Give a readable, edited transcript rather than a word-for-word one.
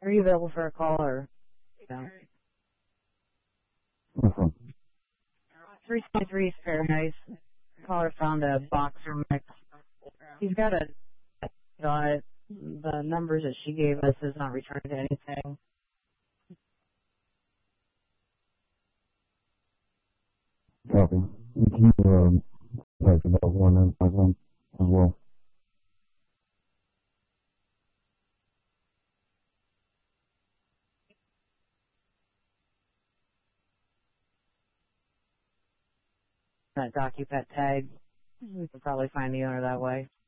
Are you available for a call or no? Mm-hmm. 323 Fahrenheit. Caller found a boxer mix. He's got a on it. The numbers that she gave us is not returning to anything. Copy. Can you type it out one as well? That DocuPet tag. We can probably find the owner that way.